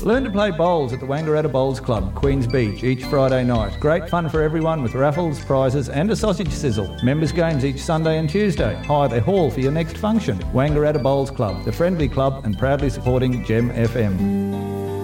Learn to play bowls at the Wangaratta Bowls Club, Queens Beach, each Friday night. Great fun for everyone with raffles, prizes and a sausage sizzle. Members games each Sunday and Tuesday. Hire the hall for your next function. Wangaratta Bowls Club, the friendly club and proudly supporting Gem FM.